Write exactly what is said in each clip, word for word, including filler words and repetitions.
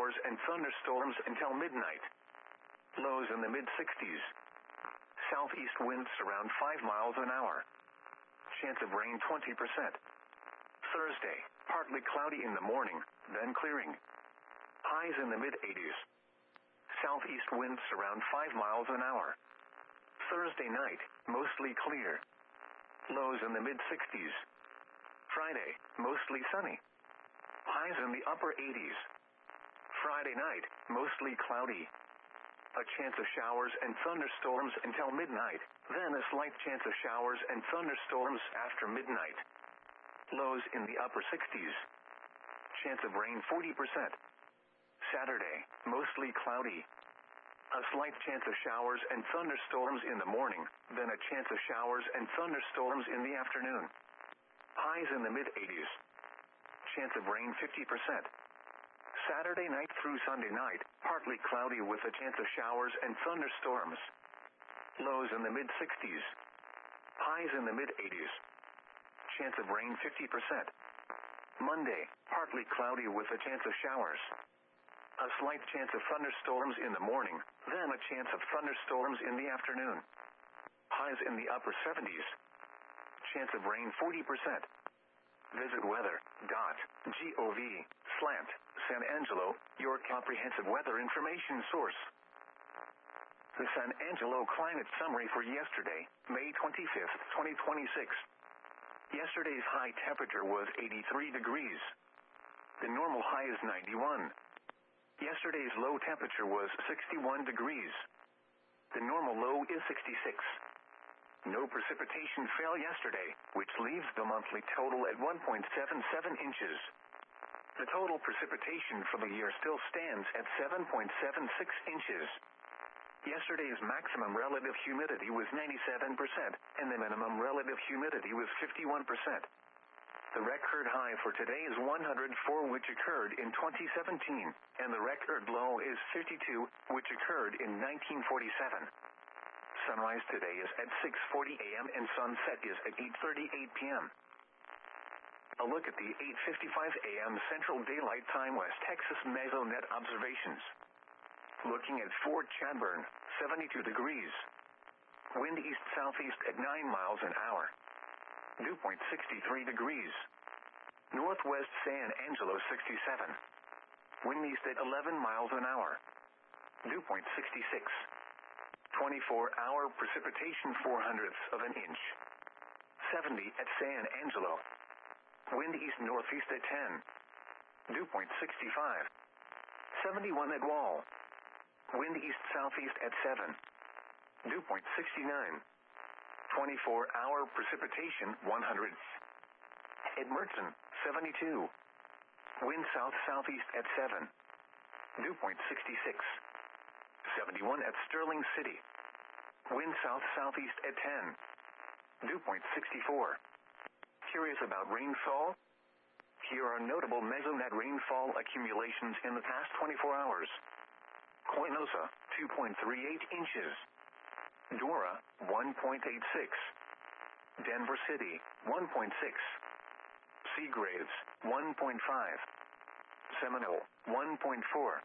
showers and thunderstorms until midnight. Lows in the mid-sixties. Southeast winds around five miles an hour. Chance of rain twenty percent. Thursday, partly cloudy in the morning, then clearing. Highs in the mid-eighties. Southeast winds around five miles an hour. Thursday night, mostly clear. Lows in the mid-sixties. Friday, mostly sunny. Highs in the upper eighties. Friday night, mostly cloudy. A chance of showers and thunderstorms until midnight, then a slight chance of showers and thunderstorms after midnight. Lows in the upper sixties. Chance of rain forty percent. Saturday, mostly cloudy. A slight chance of showers and thunderstorms in the morning, then a chance of showers and thunderstorms in the afternoon. Highs in the mid-eighties. Chance of rain fifty percent. Saturday night through Sunday night, partly cloudy with a chance of showers and thunderstorms. Lows in the mid-sixties. Highs in the mid-eighties. Chance of rain fifty percent. Monday, partly cloudy with a chance of showers. A slight chance of thunderstorms in the morning, then a chance of thunderstorms in the afternoon. Highs in the upper seventies. Chance of rain forty percent. Visit weather dot gov slash San Angelo, your comprehensive weather information source. The San Angelo climate summary for yesterday, May twenty-fifth, twenty twenty-six. Yesterday's high temperature was eighty-three degrees. The normal high is ninety-one. Yesterday's low temperature was sixty-one degrees. The normal low is sixty-six. No precipitation fell yesterday, which leaves the monthly total at one point seven seven inches. The total precipitation for the year still stands at seven point seven six inches. Yesterday's maximum relative humidity was ninety-seven percent, and the minimum relative humidity was fifty-one percent. The record high for today is one hundred four, which occurred in twenty seventeen, and the record low is fifty-two, which occurred in nineteen forty-seven. Sunrise today is at six forty a m and sunset is at eight thirty-eight p m A look at the eight fifty-five a m Central Daylight Time West Texas Mesonet observations. Looking at Fort Chadbourne, seventy-two degrees. Wind east-southeast at nine miles an hour. Dew point sixty-three degrees. Northwest San Angelo sixty-seven. Wind east at eleven miles an hour. Dew point sixty-six. twenty-four hour precipitation four hundredths of an inch. seventy at San Angelo. Wind east-northeast at ten. Dew point sixty-five. seventy-one at Wall. Wind east-southeast at seven. Dew point sixty-nine. twenty-four hour precipitation one hundredths. At Merton, seventy-two. Wind south-southeast at seven. Dew point sixty-six. seventy-one at Sterling City. Wind south-southeast at ten. Dew point sixty-four. Curious about rainfall? Here are notable Mesonet rainfall accumulations in the past twenty-four hours. Coinosa, two point three eight inches. Dora, one point eight six. Denver City, one point six. Seagraves, one point five. Seminole, one point four.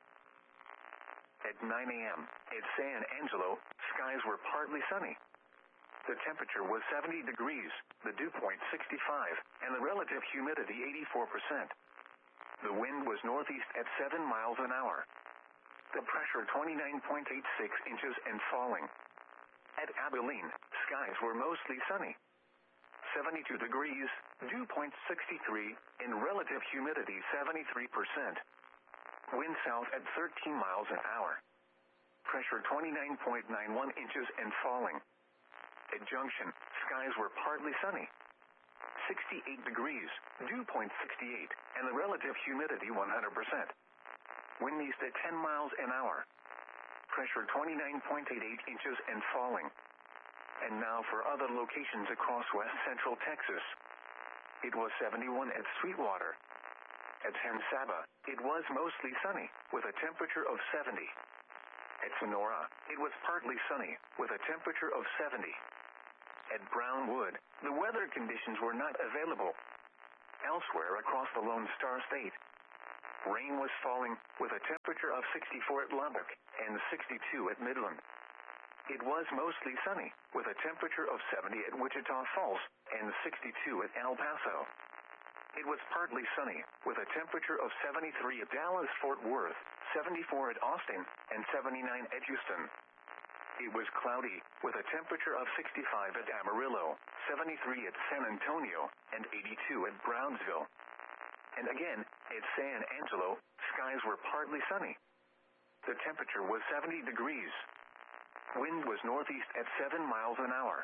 At nine a m at San Angelo, skies were partly sunny. The temperature was seventy degrees, the dew point sixty-five, and the relative humidity eighty-four percent. The wind was northeast at seven miles an hour. The pressure twenty-nine point eight six inches and falling. At Abilene, skies were mostly sunny. seventy-two degrees, dew point sixty-three, and relative humidity seventy-three percent. Wind south at thirteen miles an hour. Pressure twenty-nine point nine one inches and falling. At Junction, skies were partly sunny. sixty-eight degrees, dew point sixty-eight, and the relative humidity one hundred percent. Wind east at ten miles an hour. Pressure twenty-nine point eight eight inches and falling. And now for other locations across west central Texas. It was seventy-one at Sweetwater. At San Saba, it was mostly sunny, with a temperature of seventy. At Sonora, it was partly sunny, with a temperature of seventy. At Brownwood, the weather conditions were not available. Elsewhere across the Lone Star State, rain was falling, with a temperature of sixty-four at Lubbock and sixty-two at Midland. It was mostly sunny, with a temperature of seventy at Wichita Falls and sixty-two at El Paso. It was partly sunny, with a temperature of seventy-three at Dallas-Fort Worth, seventy-four at Austin, and seventy-nine at Houston. It was cloudy, with a temperature of sixty-five at Amarillo, seventy-three at San Antonio, and eighty-two at Brownsville. And again, at San Angelo, skies were partly sunny. The temperature was seventy degrees. Wind was northeast at seven miles an hour.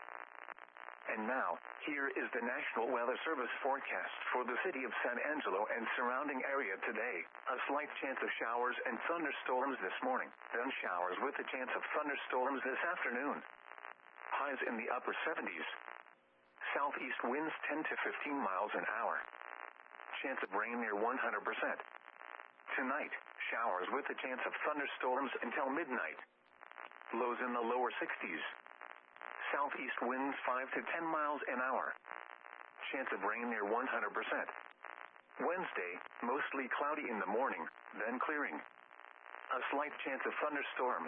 And now, here is the National Weather Service forecast for the city of San Angelo and surrounding area today. A slight chance of showers and thunderstorms this morning, then showers with a chance of thunderstorms this afternoon. Highs in the upper seventies. Southeast winds ten to fifteen miles an hour. Chance of rain near one hundred percent. Tonight, showers with a chance of thunderstorms until midnight. Lows in the lower sixties. Southeast winds five to ten miles an hour. Chance of rain near one hundred percent. Wednesday, mostly cloudy in the morning, then clearing. A slight chance of thunderstorms.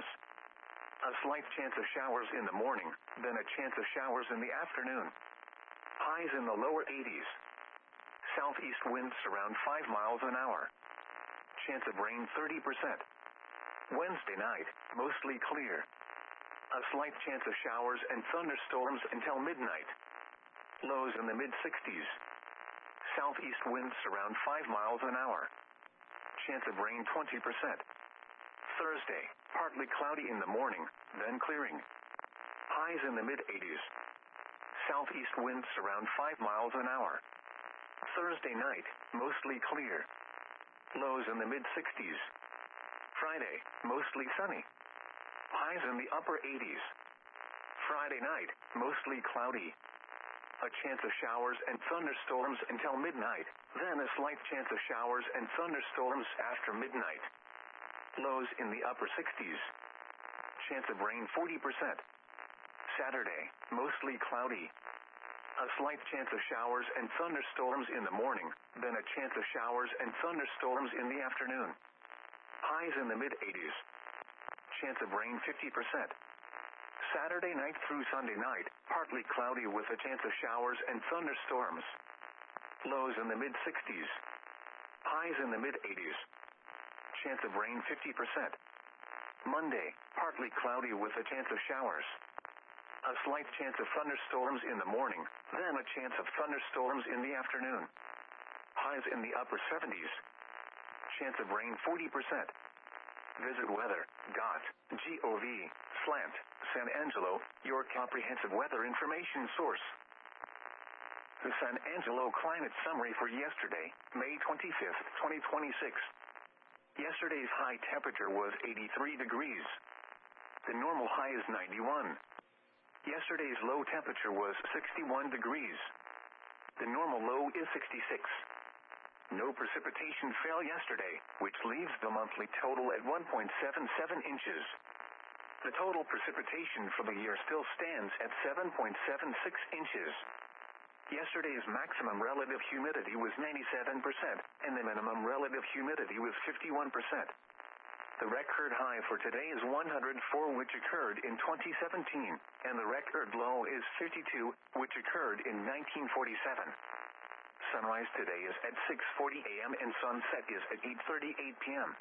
A slight chance of showers in the morning, then a chance of showers in the afternoon. Highs in the lower eighties. Southeast winds around five miles an hour. Chance of rain thirty percent. Wednesday night, mostly clear. A slight chance of showers and thunderstorms until midnight. Lows in the mid-sixties. Southeast winds around five miles an hour. Chance of rain twenty percent. Thursday, partly cloudy in the morning, then clearing. Highs in the mid-eighties. Southeast winds around five miles an hour. Thursday night, mostly clear. Lows in the mid-sixties. Friday, mostly sunny. Highs in the upper eighties. Friday night, mostly cloudy. A chance of showers and thunderstorms until midnight, then a slight chance of showers and thunderstorms after midnight. Lows in the upper sixties. Chance of rain forty percent. Saturday, mostly cloudy. A slight chance of showers and thunderstorms in the morning, then a chance of showers and thunderstorms in the afternoon. Highs in the mid-eighties. Chance of rain fifty percent. Saturday night through Sunday night, partly cloudy with a chance of showers and thunderstorms. Lows in the mid-sixties. Highs in the mid-eighties. Chance of rain fifty percent. Monday, partly cloudy with a chance of showers. A slight chance of thunderstorms in the morning, then a chance of thunderstorms in the afternoon. Highs in the upper seventies. Chance of rain forty percent. Visit weather dot gov slash San Angelo, your comprehensive weather information source. The San Angelo climate summary for yesterday, May twenty-fifth, twenty twenty-six. Yesterday's high temperature was eighty-three degrees. The normal high is ninety-one. Yesterday's low temperature was sixty-one degrees. The normal low is sixty-six. No precipitation fell yesterday, which leaves the monthly total at one point seven seven inches. The total precipitation for the year still stands at seven point seven six inches. Yesterday's maximum relative humidity was ninety-seven percent, and the minimum relative humidity was fifty-one percent. The record high for today is one hundred four, which occurred in twenty seventeen, and the record low is fifty-two, which occurred in nineteen forty-seven. Sunrise today is at six forty a m and sunset is at eight thirty-eight p m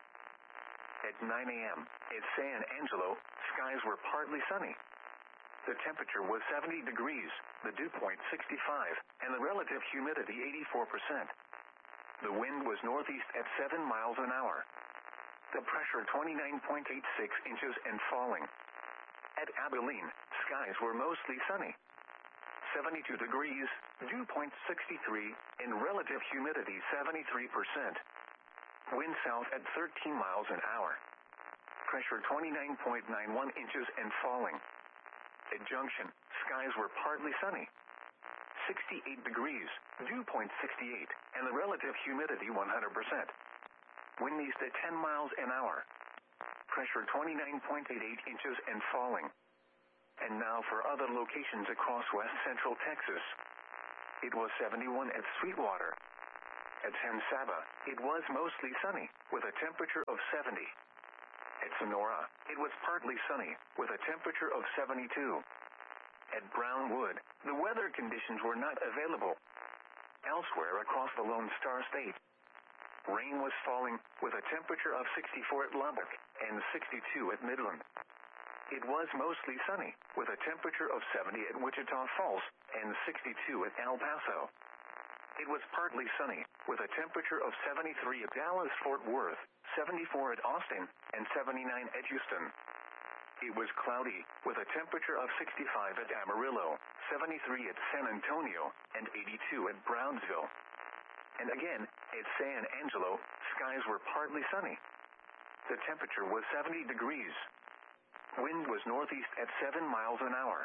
At nine a m at San Angelo, skies were partly sunny. The temperature was seventy degrees, the dew point sixty-five, and the relative humidity eighty-four percent. The wind was northeast at seven miles an hour. The pressure twenty-nine point eight six inches and falling. At Abilene, skies were mostly sunny. seventy-two degrees, dew point sixty-three, and relative humidity seventy-three percent. Wind south at thirteen miles an hour. Pressure twenty-nine point nine one inches and falling. At Junction, skies were partly sunny. sixty-eight degrees, dew point sixty-eight, and the relative humidity one hundred percent. Wind east at ten miles an hour. Pressure twenty-nine point eight eight inches and falling. And now for other locations across west central Texas. It was seventy-one at Sweetwater. At San Saba, it was mostly sunny, with a temperature of seventy. At Sonora, it was partly sunny, with a temperature of seventy-two. At Brownwood, the weather conditions were not available. Elsewhere across the Lone Star State, rain was falling, with a temperature of sixty-four at Lubbock and sixty-two at Midland. It was mostly sunny, with a temperature of seventy at Wichita Falls and sixty-two at El Paso. It was partly sunny, with a temperature of seventy-three at Dallas-Fort Worth, seventy-four at Austin, and seventy-nine at Houston. It was cloudy, with a temperature of sixty-five at Amarillo, seventy-three at San Antonio, and eighty-two at Brownsville. And again, at San Angelo, skies were partly sunny. The temperature was seventy degrees. Wind was northeast at seven miles an hour.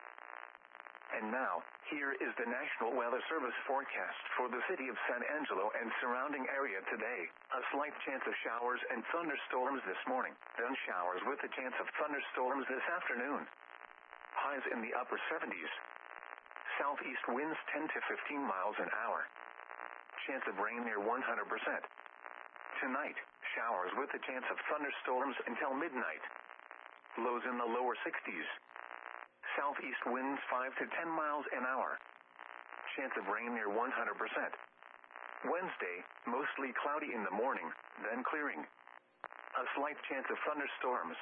And now, here is the National Weather Service forecast for the city of San Angelo and surrounding area today. A slight chance of showers and thunderstorms this morning, then showers with a chance of thunderstorms this afternoon. Highs in the upper seventies. Southeast winds ten to fifteen miles an hour. Chance of rain near one hundred percent. Tonight, showers with a chance of thunderstorms until midnight. Lows in the lower sixties. Southeast winds five to ten miles an hour. Chance of rain near one hundred percent. Wednesday, mostly cloudy in the morning, then clearing. A slight chance of thunderstorms.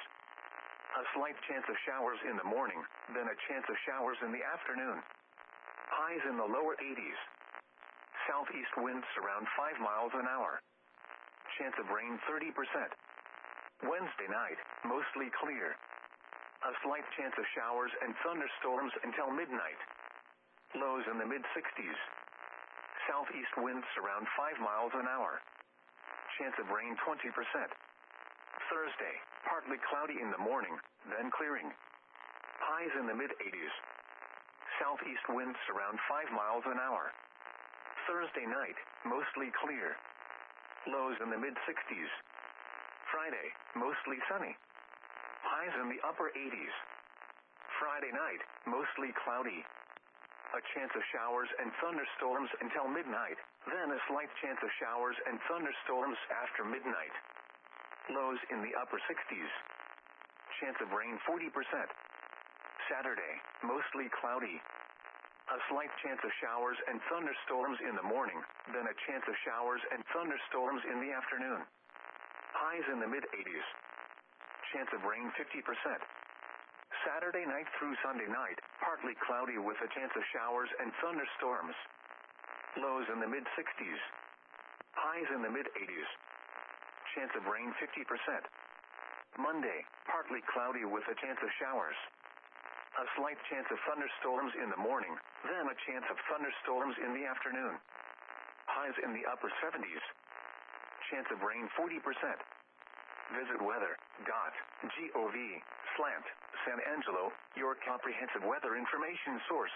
A slight chance of showers in the morning, then a chance of showers in the afternoon. Highs in the lower eighties. Southeast winds around five miles an hour. Chance of rain thirty percent. Wednesday night, mostly clear. A slight chance of showers and thunderstorms until midnight. Lows in the mid-sixties. Southeast winds around five miles an hour. Chance of rain twenty percent. Thursday, partly cloudy in the morning, then clearing. Highs in the mid-eighties. Southeast winds around five miles an hour. Thursday night, mostly clear. Lows in the mid-sixties. Friday, mostly sunny. Highs in the upper eighties. Friday night, mostly cloudy. A chance of showers and thunderstorms until midnight, then a slight chance of showers and thunderstorms after midnight. Lows in the upper sixties. Chance of rain forty percent. Saturday, mostly cloudy. A slight chance of showers and thunderstorms in the morning, then a chance of showers and thunderstorms in the afternoon. Highs in the mid-eighties. Chance of rain fifty percent. Saturday night through Sunday night, partly cloudy with a chance of showers and thunderstorms. Lows in the mid-sixties. Highs in the mid-eighties. Chance of rain fifty percent. Monday, partly cloudy with a chance of showers. A slight chance of thunderstorms in the morning, then a chance of thunderstorms in the afternoon. Highs in the upper seventies. Chance of rain forty percent. Visit weather dot gov slash San Angelo, your comprehensive weather information source.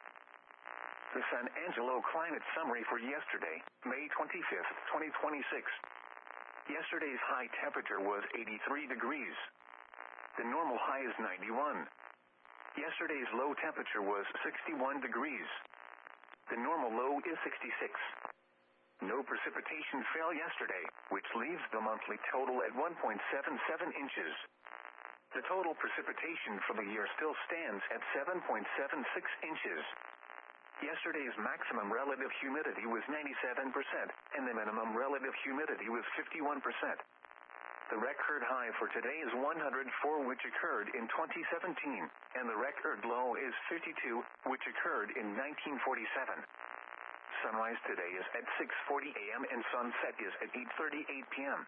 The San Angelo climate summary for yesterday, May twenty-fifth, twenty twenty-six. Yesterday's high temperature was eighty-three degrees. The normal high is ninety-one. Yesterday's low temperature was sixty-one degrees. The normal low is sixty-six. No precipitation fell yesterday, which leaves the monthly total at one point seven seven inches. The total precipitation for the year still stands at seven point seven six inches. Yesterday's maximum relative humidity was ninety-seven percent, and the minimum relative humidity was fifty-one percent. The record high for today is one hundred four, which occurred in twenty seventeen, and the record low is fifty-two, which occurred in nineteen forty-seven. Sunrise today is at six forty a m and sunset is at eight thirty-eight p m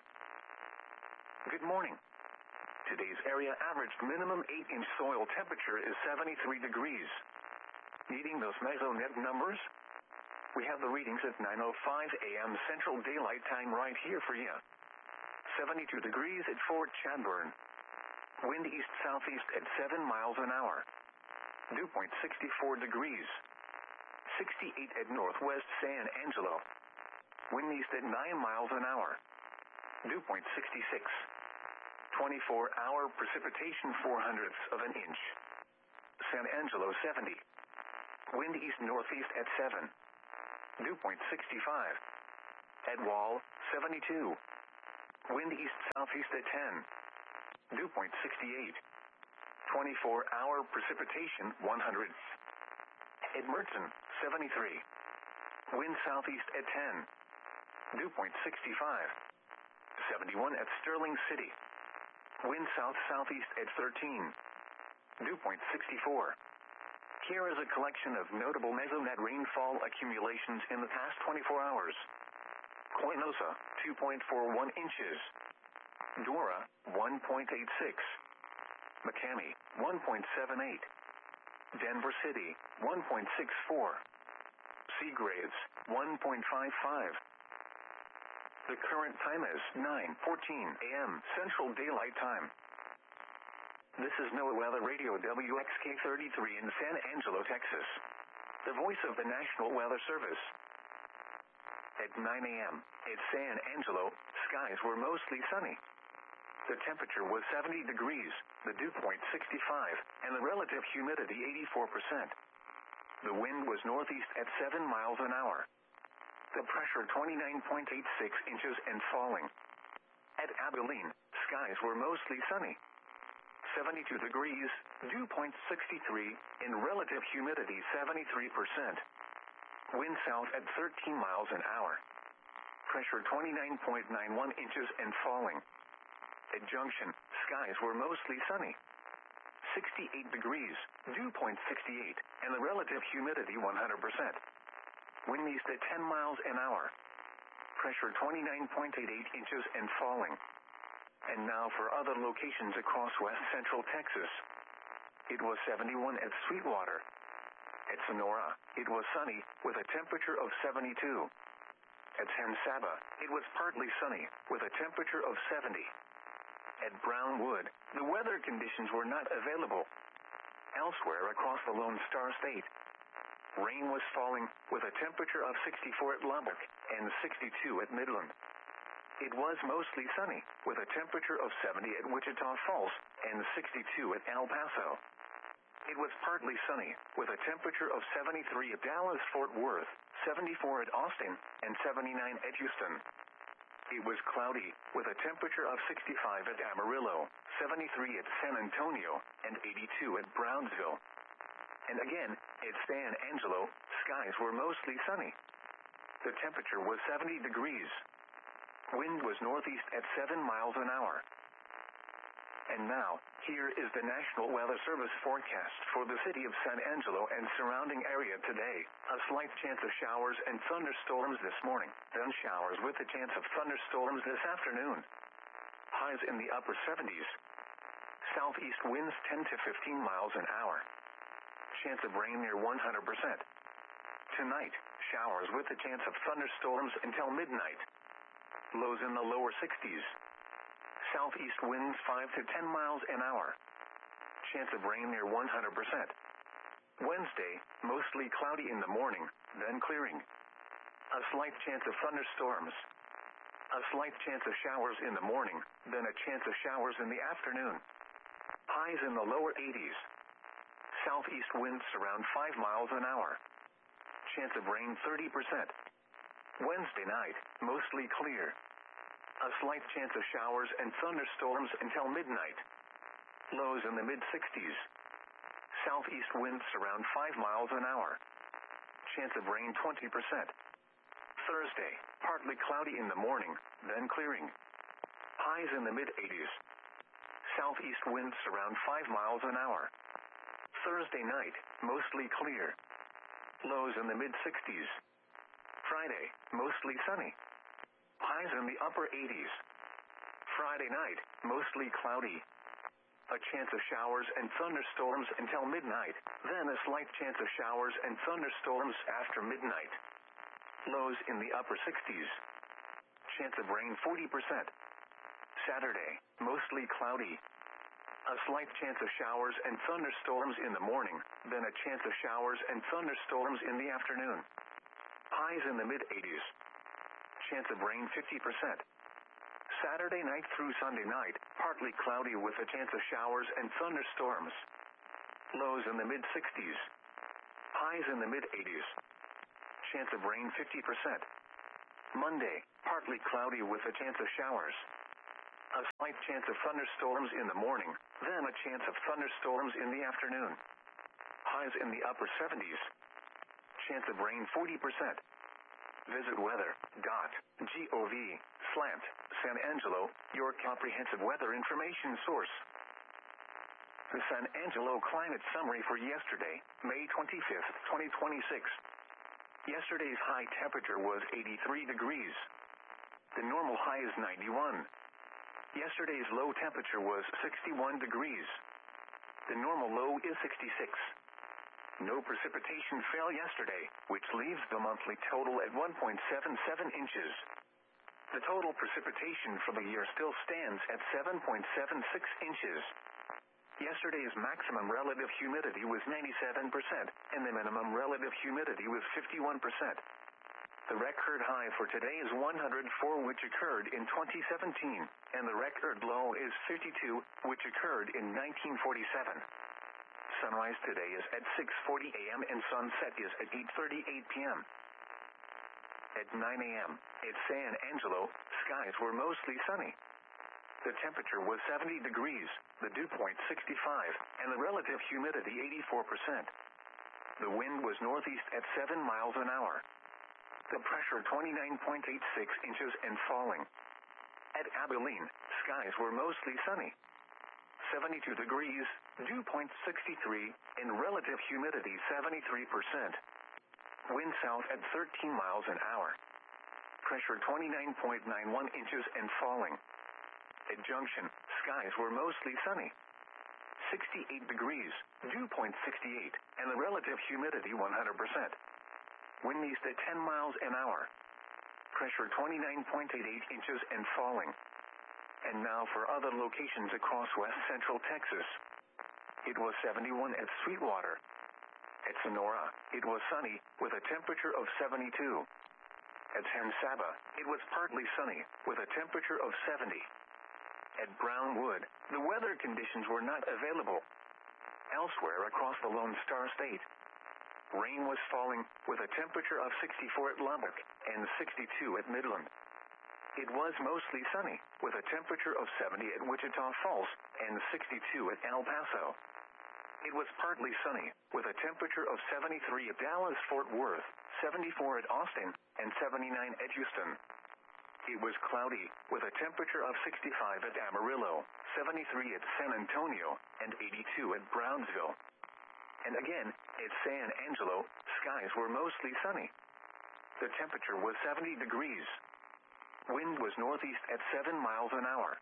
Good morning. Today's area averaged minimum eight inch soil temperature is seventy-three degrees. Needing those mesonet numbers? We have the readings at nine oh five a m Central Daylight Time right here for you. seventy-two degrees at Fort Chadbourne. Wind east-southeast at seven miles an hour. Dew point sixty-four degrees. sixty-eight at Northwest San Angelo. Wind east at nine miles an hour. Dew point sixty-six. twenty-four hour precipitation four hundredths of an inch. San Angelo seventy. Wind east-northeast at seven. Dew point sixty-five. At Wall, seventy-two. Wind east-southeast at ten. Dew point sixty-eight. twenty-four hour precipitation one hundred. At Mertzen, seventy-three. Wind southeast at ten. Dew point sixty-five. seventy-one at Sterling City. Wind south-southeast at thirteen. Dew point sixty-four. Here is a collection of notable mesonet rainfall accumulations in the past twenty-four hours. Koinosa, two point four one inches. Dora, one point eight six. McCamey, one point seven eight. Denver City, one point six four. Seagraves, one point five five. The current time is nine fourteen a m Central Daylight Time. This is NOAA Weather Radio W X K thirty-three in San Angelo, Texas. The voice of the National Weather Service. At nine a m at San Angelo, skies were mostly sunny. The temperature was seventy degrees, the dew point sixty-five, and the relative humidity eighty-four percent. The wind was northeast at seven miles an hour. The pressure twenty-nine point eight six inches and falling. At Abilene, skies were mostly sunny. seventy-two degrees, dew point sixty-three, and relative humidity seventy-three percent. Wind south at thirteen miles an hour. Pressure twenty-nine point nine one inches and falling. At Junction, skies were mostly sunny. sixty-eight degrees, dew point sixty-eight, and the relative humidity one hundred percent. Wind east at ten miles an hour. Pressure twenty-nine point eight eight inches and falling. And now for other locations across west central Texas. It was seventy-one at Sweetwater. At Sonora, it was sunny, with a temperature of seventy-two. At San Saba, it was partly sunny, with a temperature of seventy. At Brownwood, the weather conditions were not available. Elsewhere across the Lone Star State, rain was falling, with a temperature of sixty-four at Lubbock, and sixty-two at Midland. It was mostly sunny, with a temperature of seventy at Wichita Falls, and sixty-two at El Paso. It was partly sunny, with a temperature of seventy-three at Dallas-Fort Worth, seventy-four at Austin, and seventy-nine at Houston. It was cloudy, with a temperature of sixty-five at Amarillo, seventy-three at San Antonio, and eighty-two at Brownsville. And again, at San Angelo, skies were mostly sunny. The temperature was seventy degrees. Wind was northeast at seven miles an hour. And now, here is the National Weather Service forecast for the city of San Angelo and surrounding area today. A slight chance of showers and thunderstorms this morning, then showers with a chance of thunderstorms this afternoon. Highs in the upper seventies. Southeast winds ten to fifteen miles an hour. Chance of rain near one hundred percent. Tonight, showers with a chance of thunderstorms until midnight. Lows in the lower sixties. Southeast winds five to ten miles an hour. Chance of rain near one hundred percent. Wednesday, mostly cloudy in the morning, then clearing. A slight chance of thunderstorms. A slight chance of showers in the morning, then a chance of showers in the afternoon. Highs in the lower eighties. Southeast winds around five miles an hour. Chance of rain thirty percent. Wednesday night, mostly clear. A slight chance of showers and thunderstorms until midnight. Lows in the mid sixties. Southeast winds around five miles an hour. Chance of rain twenty percent. Thursday, partly cloudy in the morning, then clearing. Highs in the mid eighties. Southeast winds around five miles an hour. Thursday night, mostly clear. Lows in the mid sixties. Friday, mostly sunny. Highs in the upper eighties. Friday night, mostly cloudy. A chance of showers and thunderstorms until midnight, then a slight chance of showers and thunderstorms after midnight. Lows in the upper sixties. Chance of rain forty percent. Saturday, mostly cloudy. A slight chance of showers and thunderstorms in the morning, then a chance of showers and thunderstorms in the afternoon. Highs in the mid eighties. Chance of rain fifty percent. Saturday night through Sunday night, partly cloudy with a chance of showers and thunderstorms. Lows in the mid sixties. Highs in the mid eighties. Chance of rain fifty percent. Monday, partly cloudy with a chance of showers. A slight chance of thunderstorms in the morning, then a chance of thunderstorms in the afternoon. Highs in the upper seventies. Chance of rain forty percent. Visit weather.gov slant San Angelo, your comprehensive weather information source. The San Angelo climate summary for yesterday, May twenty-fifth, twenty twenty-six. Yesterday's high temperature was eighty-three degrees. The normal high is ninety-one. Yesterday's low temperature was sixty-one degrees. The normal low is sixty-six. No precipitation fell yesterday, which leaves the monthly total at one point seven seven inches. The total precipitation for the year still stands at seven point seven six inches. Yesterday's maximum relative humidity was ninety-seven percent, and the minimum relative humidity was fifty-one percent. The record high for today is one hundred four, which occurred in twenty seventeen, and the record low is fifty-two, which occurred in nineteen forty-seven. Sunrise today is at six forty a m and sunset is at eight thirty-eight p m At nine a m at San Angelo, skies were mostly sunny. The temperature was seventy degrees, the dew point sixty-five, and the relative humidity eighty-four percent. The wind was northeast at seven miles an hour. The pressure twenty-nine point eight six inches and falling. At Abilene, skies were mostly sunny. seventy-two degrees, dew point sixty-three, and relative humidity seventy-three percent. Wind south at thirteen miles an hour. Pressure twenty-nine point nine one inches and falling. At Junction, skies were mostly sunny. sixty-eight degrees, dew point sixty-eight, and the relative humidity one hundred percent. Wind east at ten miles an hour. Pressure twenty-nine point eight eight inches and falling. And now for other locations across west central Texas. It was seventy-one at Sweetwater. At Sonora, it was sunny, with a temperature of seventy-two. At San Saba, it was partly sunny, with a temperature of seventy. At Brownwood, the weather conditions were not available. Elsewhere across the Lone Star State, rain was falling, with a temperature of sixty-four at Lubbock, and sixty-two at Midland. It was mostly sunny, with a temperature of seventy at Wichita Falls, and sixty-two at El Paso. It was partly sunny, with a temperature of seventy-three at Dallas-Fort Worth, seventy-four at Austin, and seventy-nine at Houston. It was cloudy, with a temperature of sixty-five at Amarillo, seventy-three at San Antonio, and eighty-two at Brownsville. And again, at San Angelo, skies were mostly sunny. The temperature was seventy degrees. Wind was northeast at seven miles an hour.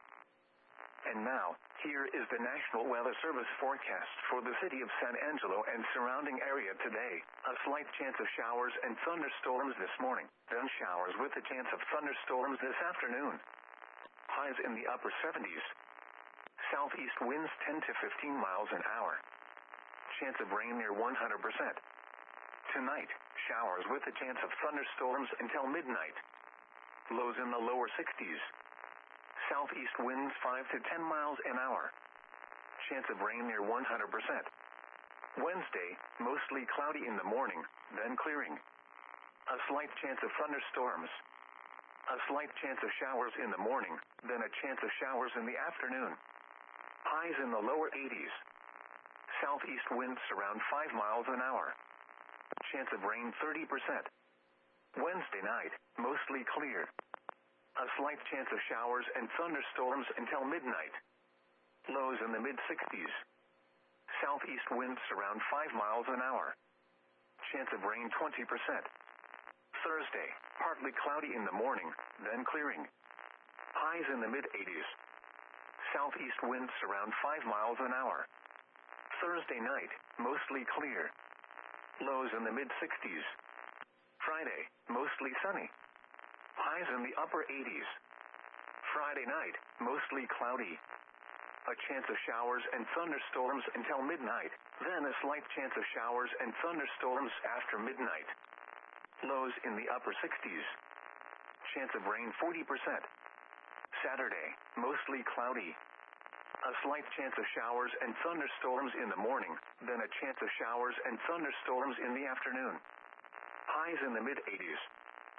And now, here is the National Weather Service forecast for the city of San Angelo and surrounding area today. A slight chance of showers and thunderstorms this morning, then showers with a chance of thunderstorms this afternoon. Highs in the upper seventies. Southeast winds ten to fifteen miles an hour. Chance of rain near one hundred percent. Tonight, showers with a chance of thunderstorms until midnight. Lows in the lower sixties. Southeast winds five to ten miles an hour. Chance of rain near one hundred percent. Wednesday, mostly cloudy in the morning, then clearing. A slight chance of thunderstorms. A slight chance of showers in the morning, then a chance of showers in the afternoon. Highs in the lower eighties. Southeast winds around five miles an hour. Chance of rain thirty percent. Wednesday night, mostly clear. A slight chance of showers and thunderstorms until midnight. Lows in the mid-sixties. Southeast winds around five miles an hour. Chance of rain twenty percent. Thursday, partly cloudy in the morning, then clearing. Highs in the mid-eighties. Southeast winds around five miles an hour. Thursday night, mostly clear. Lows in the mid-sixties. Friday, mostly sunny. Highs in the upper eighties. Friday night, mostly cloudy. A chance of showers and thunderstorms until midnight, then a slight chance of showers and thunderstorms after midnight. Lows in the upper sixties. Chance of rain forty percent. Saturday, mostly cloudy. A slight chance of showers and thunderstorms in the morning, then a chance of showers and thunderstorms in the afternoon. Highs in the mid-eighties.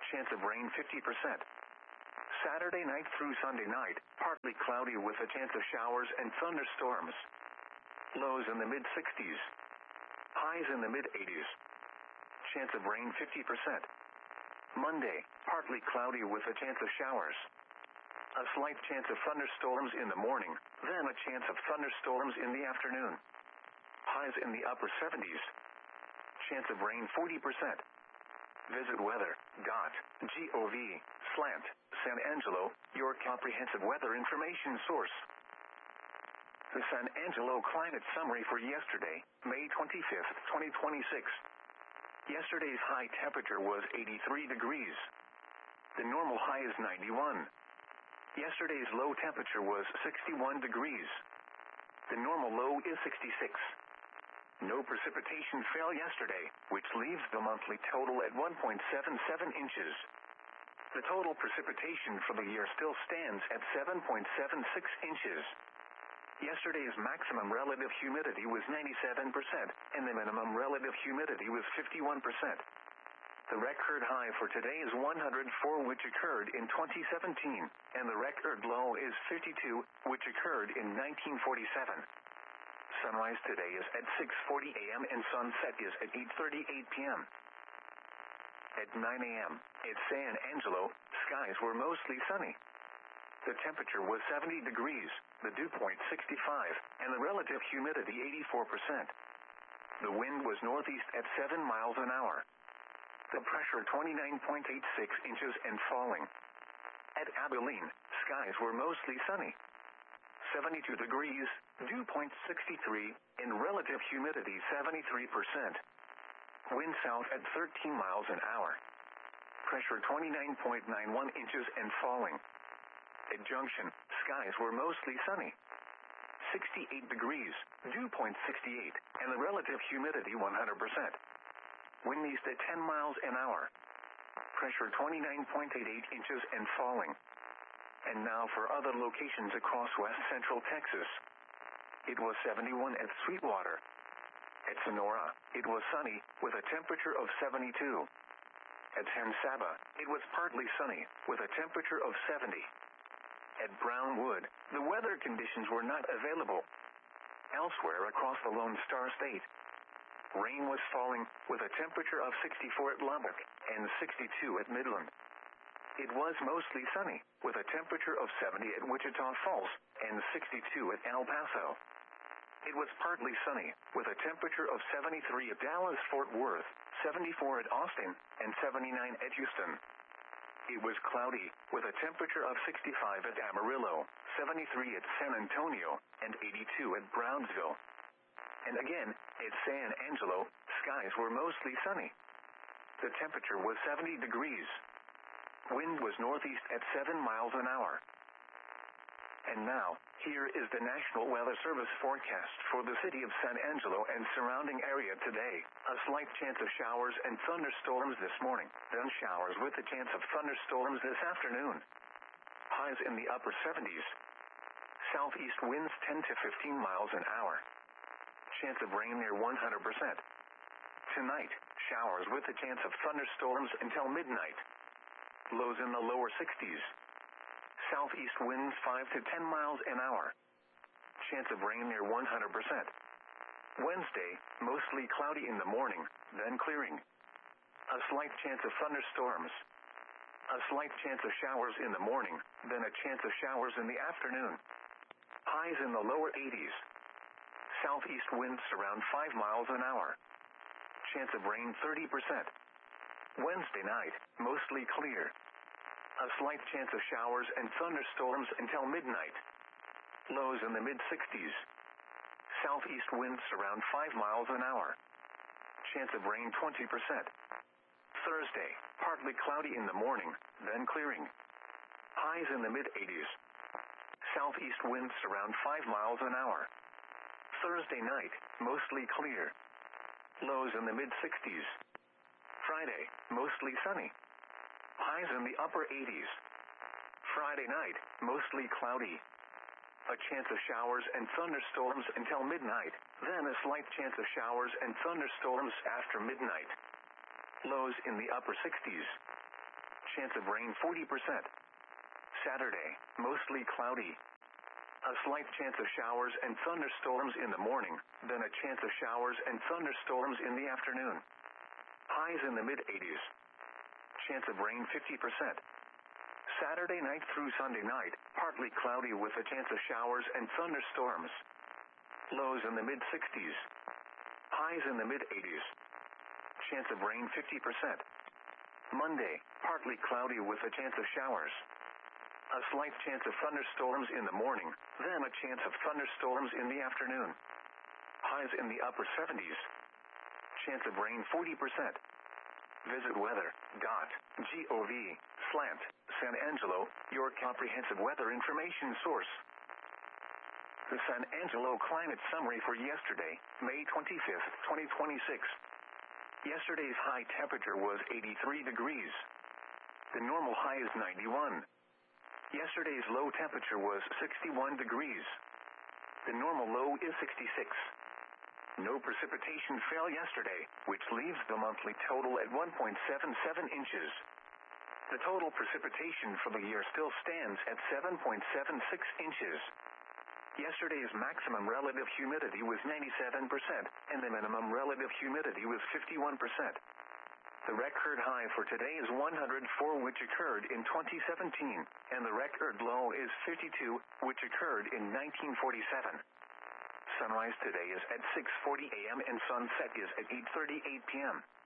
Chance of rain fifty percent. Saturday night through Sunday night, partly cloudy with a chance of showers and thunderstorms. Lows in the mid sixties. Highs in the mid eighties. Chance of rain fifty percent. Monday, partly cloudy with a chance of showers. A slight chance of thunderstorms in the morning, then a chance of thunderstorms in the afternoon. Highs in the upper seventies. Chance of rain forty percent. Visit weather dot gov slash San Angelo, your comprehensive weather information source. The San Angelo climate summary for yesterday, May twenty-fifth, twenty twenty-six. Yesterday's high temperature was eighty-three degrees. The normal high is ninety-one. Yesterday's low temperature was sixty-one degrees. The normal low is sixty-six. No precipitation fell yesterday, which leaves the monthly total at one point seven seven inches. The total precipitation for the year still stands at seven point seven six inches. Yesterday's maximum relative humidity was ninety-seven percent, and the minimum relative humidity was fifty-one percent. The record high for today is one hundred four, which occurred in twenty seventeen, and the record low is fifty-two, which occurred in nineteen forty-seven. Sunrise today is at six forty a m and sunset is at eight thirty-eight p m At nine a m at San Angelo, skies were mostly sunny. The temperature was seventy degrees, the dew point sixty-five, and the relative humidity eighty-four percent. The wind was northeast at seven miles an hour. The pressure twenty-nine point eight six inches and falling. At Abilene, skies were mostly sunny. seventy-two degrees, dew point sixty-three, and relative humidity seventy-three percent. Wind south at thirteen miles an hour. Pressure twenty-nine point nine one inches and falling. At Junction, skies were mostly sunny. sixty-eight degrees, dew point sixty-eight, and the relative humidity one hundred percent. Wind east at ten miles an hour. Pressure twenty-nine point eight eight inches and falling. And now for other locations across west central Texas. It was seventy-one at Sweetwater. At Sonora, it was sunny, with a temperature of seventy-two. At San Saba, it was partly sunny, with a temperature of seventy. At Brownwood, the weather conditions were not available. Elsewhere across the Lone Star State, rain was falling, with a temperature of sixty-four at Lubbock, and sixty-two at Midland. It was mostly sunny, with a temperature of seventy at Wichita Falls, and sixty-two at El Paso. It was partly sunny, with a temperature of seventy-three at Dallas-Fort Worth, seventy-four at Austin, and seventy-nine at Houston. It was cloudy, with a temperature of sixty-five at Amarillo, seventy-three at San Antonio, and eighty-two at Brownsville. And again, at San Angelo, skies were mostly sunny. The temperature was seventy degrees. Wind was northeast at seven miles an hour. And now, here is the National Weather Service forecast for the city of San Angelo and surrounding area today. A slight chance of showers and thunderstorms this morning, then showers with a chance of thunderstorms this afternoon. Highs in the upper seventies. Southeast winds ten to fifteen miles an hour. Chance of rain near one hundred percent. Tonight, showers with a chance of thunderstorms until midnight. Lows in the lower sixties. Southeast winds five to ten miles an hour. Chance of rain near one hundred percent. Wednesday, mostly cloudy in the morning, then clearing. A slight chance of thunderstorms. A slight chance of showers in the morning, then a chance of showers in the afternoon. Highs in the lower eighties. Southeast winds around five miles an hour. Chance of rain thirty percent. Wednesday night, mostly clear. A slight chance of showers and thunderstorms until midnight. Lows in the mid sixties. Southeast winds around five miles an hour. Chance of rain twenty percent. Thursday, partly cloudy in the morning, then clearing. Highs in the mid eighties. Southeast winds around five miles an hour. Thursday night, mostly clear. Lows in the mid sixties. Friday, mostly sunny. Highs in the upper eighties. Friday night, mostly cloudy. A chance of showers and thunderstorms until midnight, then a slight chance of showers and thunderstorms after midnight. Lows in the upper sixties. Chance of rain forty percent. Saturday, mostly cloudy. A slight chance of showers and thunderstorms in the morning, then a chance of showers and thunderstorms in the afternoon. Highs in the mid eighties. Chance of rain fifty percent. Saturday night through Sunday night, partly cloudy with a chance of showers and thunderstorms. Lows in the mid sixties. Highs in the mid eighties. Chance of rain fifty percent. Monday, partly cloudy with a chance of showers. A slight chance of thunderstorms in the morning, then a chance of thunderstorms in the afternoon. Highs in the upper seventies. Chance of rain forty percent. Visit weather dot gov slant San Angelo, your comprehensive weather information source. The San Angelo climate summary for yesterday, May twenty-fifth, twenty twenty-six. Yesterday's high temperature was eighty-three degrees. The normal high is ninety-one. Yesterday's low temperature was sixty-one degrees. The normal low is sixty-six. No precipitation fell yesterday, which leaves the monthly total at one point seven seven inches. The total precipitation for the year still stands at seven point seven six inches. Yesterday's maximum relative humidity was ninety-seven percent, and the minimum relative humidity was fifty-one percent. The record high for today is one hundred four, which occurred in twenty seventeen, and the record low is fifty-two, which occurred in nineteen forty-seven. Sunrise today is at six forty a m and sunset is at eight thirty-eight p m